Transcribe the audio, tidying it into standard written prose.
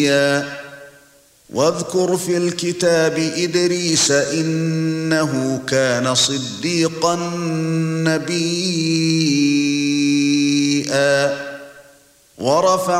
واذكر في الكتاب إدريس إنه كان صديقا نبيا ورفعناه